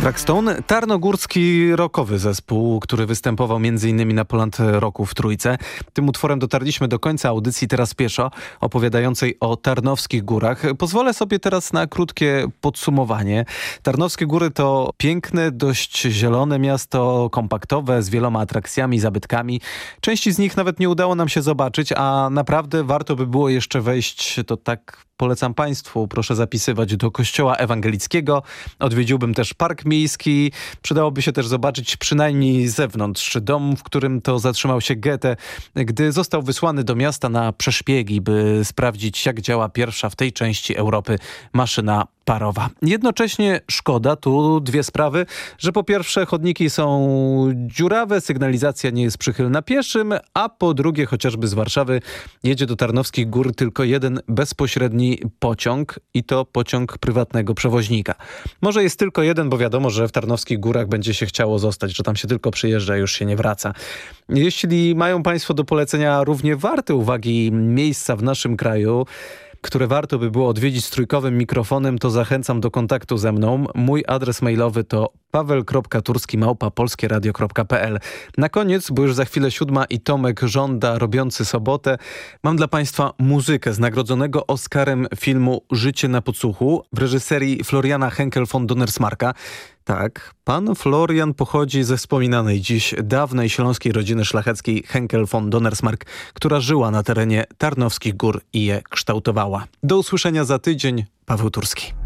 Crackstone, tarnogórski rockowy zespół, który występował m.in. na Poland Rocku w Trójce. Tym utworem dotarliśmy do końca audycji Teraz Pieszo, opowiadającej o Tarnowskich Górach. Pozwolę sobie teraz na krótkie podsumowanie. Tarnowskie Góry to piękne, dość zielone miasto, kompaktowe, z wieloma atrakcjami, zabytkami. Części z nich nawet nie udało nam się zobaczyć, a naprawdę warto by było jeszcze wejść, to tak polecam Państwu, proszę zapisywać, do kościoła ewangelickiego. Odwiedziłbym też park miejski. Przydałoby się też zobaczyć przynajmniej z zewnątrz dom, w którym to zatrzymał się Goethe, gdy został wysłany do miasta na przeszpiegi, by sprawdzić, jak działa pierwsza w tej części Europy maszyna parowa. Jednocześnie szkoda, tu dwie sprawy, że po pierwsze chodniki są dziurawe, sygnalizacja nie jest przychylna pieszym, a po drugie chociażby z Warszawy jedzie do Tarnowskich Gór tylko jeden bezpośredni pociąg i to pociąg prywatnego przewoźnika. Może jest tylko jeden, bo wiadomo, że w Tarnowskich Górach będzie się chciało zostać, że tam się tylko przyjeżdża, już się nie wraca. Jeśli mają Państwo do polecenia równie warte uwagi miejsca w naszym kraju, które warto by było odwiedzić z trójkowym mikrofonem, to zachęcam do kontaktu ze mną. Mój adres mailowy to paweł.turski@polskieradio.pl. Na koniec, bo już za chwilę 7 i Tomek żąda robiący sobotę, mam dla Państwa muzykę z nagrodzonego Oscarem filmu Życie na podsłuchu w reżyserii Floriana Henkel von Donnersmarcka. Tak, pan Florian pochodzi ze wspominanej dziś dawnej śląskiej rodziny szlacheckiej Henkel von Donnersmarck, która żyła na terenie Tarnowskich Gór i je kształtowała. Do usłyszenia za tydzień. Paweł Turski.